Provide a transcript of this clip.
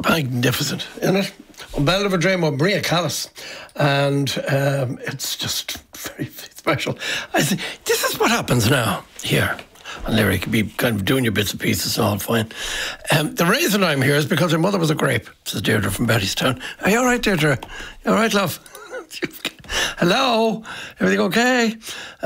magnificent, isn't it? Belle of a Dream of Maria Callas, and it's just very special. I think this is what happens now here. And Larry could be kind of doing your bits and pieces and all fine. The reason I'm here is because her mother was a grape, says Deirdre from Bettystown. Are you all right, Deirdre? You all right, love? Hello? Everything okay?